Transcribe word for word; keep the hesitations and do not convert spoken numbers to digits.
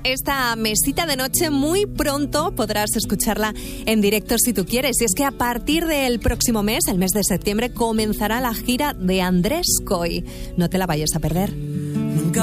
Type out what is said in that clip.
esta mesita de noche. Muy pronto podrás escucharla en directo si tú quieres. Y es que a partir del próximo mes, el mes de septiembre, comenzará la gira de Andrés Coy. No te la vayas a perder.